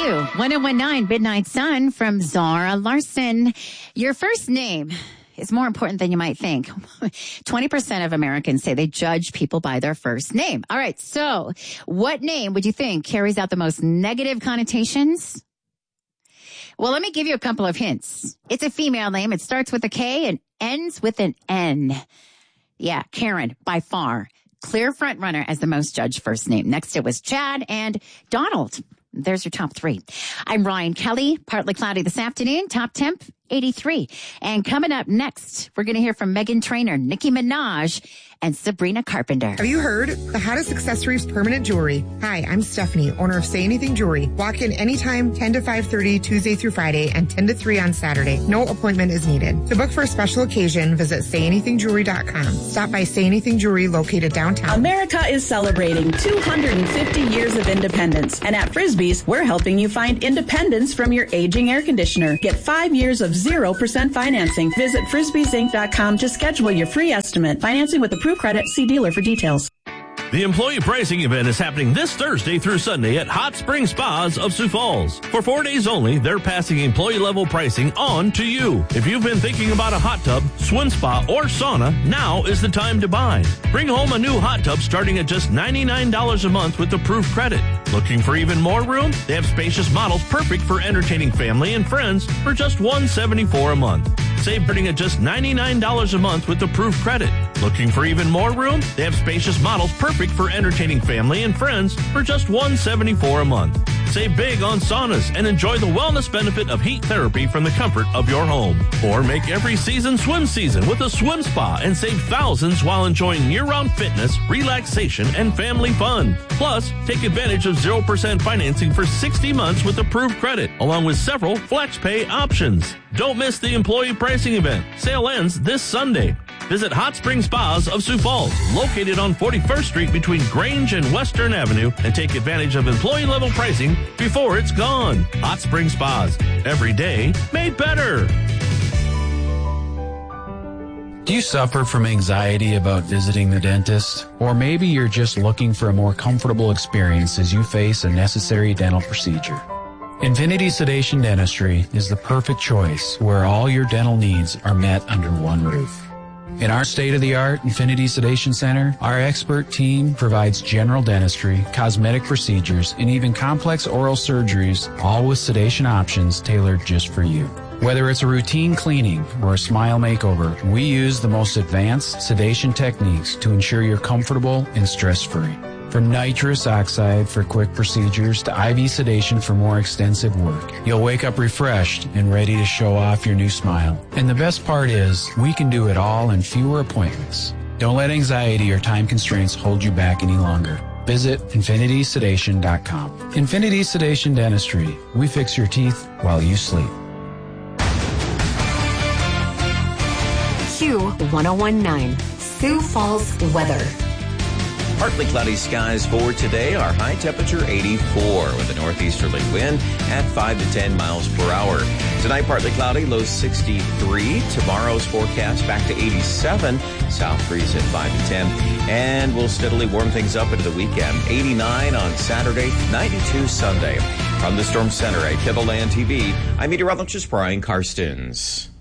you. 1019 Midnight Sun from Zara Larson. Your first name is more important than you might think. 20% of Americans say they judge people by their first name. All right. So what name would you think carries out the most negative connotations? Well, let me give you a couple of hints. It's a female name. It starts with a K and ends with an N. Yeah, Karen, by far. Clear front runner as the most judged first name. Next, it was Chad and Donald. There's your top three. I'm Ryan Kelly, partly cloudy this afternoon, top temp 83. And coming up next, we're going to hear from Meghan Trainor, Nicki Minaj, and Sabrina Carpenter. Have you heard? The hottest accessories, permanent jewelry. Hi, I'm Stephanie, owner of Say Anything Jewelry. Walk in anytime, 10 to 5:30, Tuesday through Friday, and 10 to 3 on Saturday. No appointment is needed. To book for a special occasion, visit sayanythingjewelry.com. Stop by Say Anything Jewelry, located downtown. America is celebrating 250 years of independence. And at Frisbee's, we're helping you find independence from your aging air conditioner. Get 5 years of 0% financing. Visit frisbeesinc.com to schedule your free estimate. Financing with approved credit. See dealer for details. The employee pricing event is happening this Thursday through Sunday at Hot Spring Spas of Sioux Falls. For 4 days only, they're passing employee-level pricing on to you. If you've been thinking about a hot tub, swim spa, or sauna, now is the time to buy. Bring home a new hot tub starting at just $99 a month with approved credit. Looking for even more room? They have spacious models perfect for entertaining family and friends for just $174 a month. Save starting at just $99 a month with approved credit. Looking for even more room? They have spacious models perfect for entertaining family and friends for just $174 a month. Save big on saunas and enjoy the wellness benefit of heat therapy from the comfort of your home. Or make every season swim season with a swim spa and save thousands while enjoying year-round fitness, relaxation, and family fun. Plus, take advantage of 0% financing for 60 months with approved credit, along with several flex pay options. Don't miss the employee pricing event. Sale ends this Sunday. Visit Hot Spring Spas of Sioux Falls, located on 41st Street between Grange and Western Avenue, and take advantage of employee-level pricing before it's gone. Hot Spring Spas. Every day made better. Do you suffer from anxiety about visiting the dentist? Or maybe you're just looking for a more comfortable experience as you face a necessary dental procedure? Infinity Sedation Dentistry is the perfect choice where all your dental needs are met under one roof. In our state-of-the-art Infinity Sedation Center, our expert team provides general dentistry, cosmetic procedures, and even complex oral surgeries, all with sedation options tailored just for you. Whether it's a routine cleaning or a smile makeover, we use the most advanced sedation techniques to ensure you're comfortable and stress-free. From nitrous oxide for quick procedures to IV sedation for more extensive work, you'll wake up refreshed and ready to show off your new smile. And the best part is, we can do it all in fewer appointments. Don't let anxiety or time constraints hold you back any longer. Visit infinitysedation.com. Infinity Sedation Dentistry. We fix your teeth while you sleep. Q1019, Sioux Falls weather. Partly cloudy skies for today. Our high temperature 84 with a northeasterly wind at 5 to 10 miles per hour. Tonight partly cloudy, low 63. Tomorrow's forecast back to 87. South breeze at 5 to 10. And we'll steadily warm things up into the weekend. 89 on Saturday, 92 Sunday. From the Storm Center at Kettleland TV, I'm meteorologist Brian Karstens.